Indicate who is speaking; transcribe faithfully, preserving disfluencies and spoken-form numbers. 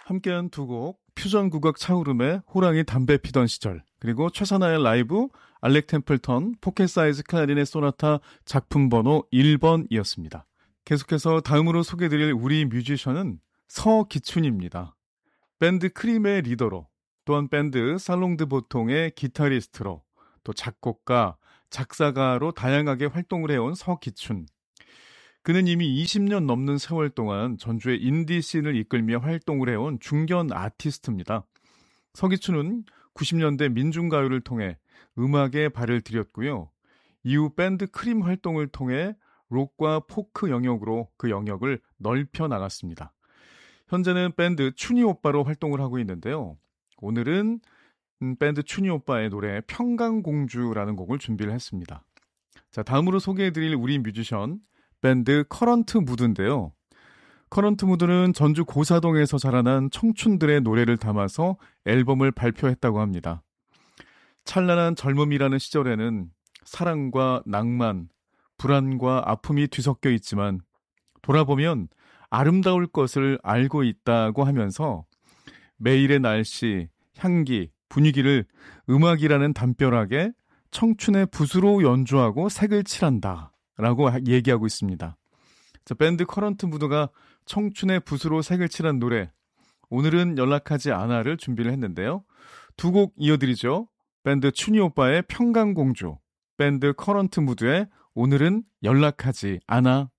Speaker 1: 함께한 두 곡, 퓨전 국악 차오름의 호랑이 담배 피던 시절, 그리고 최선아의 라이브, 알렉 템플턴, 포켓 사이즈 클라리넷 소나타 작품 번호 일 번이었습니다. 계속해서 다음으로 소개해드릴 우리 뮤지션은 서기춘입니다. 밴드 크림의 리더로, 또한 밴드 살롱드 보통의 기타리스트로, 또 작곡가, 작사가로 다양하게 활동을 해온 서기춘. 그는 이미 이십 년 넘는 세월 동안 전주의 인디 씬을 이끌며 활동을 해온 중견 아티스트입니다. 서기춘은 구십 년대 민중가요를 통해 음악에 발을 들였고요. 이후 밴드 크림 활동을 통해 록과 포크 영역으로 그 영역을 넓혀 나갔습니다. 현재는 밴드 춘희오빠로 활동을 하고 있는데요. 오늘은 밴드 춘희오빠의 노래 평강공주라는 곡을 준비를 했습니다. 자, 다음으로 소개해드릴 우리 뮤지션 밴드 커런트 무드인데요. 커런트 무드는 전주 고사동에서 자라난 청춘들의 노래를 담아서 앨범을 발표했다고 합니다. 찬란한 젊음이라는 시절에는 사랑과 낭만, 불안과 아픔이 뒤섞여 있지만 돌아보면 아름다울 것을 알고 있다고 하면서 매일의 날씨, 향기, 분위기를 음악이라는 담벼락에 청춘의 붓으로 연주하고 색을 칠한다 라고 얘기하고 있습니다. 자, 밴드 커런트 무드가 청춘의 붓으로 색을 칠한 노래, 오늘은 연락하지 않아를 준비를 했는데요. 두 곡 이어드리죠. 밴드 춘희오빠의 평강공주, 밴드 커런트 무드의 오늘은 연락하지 않아.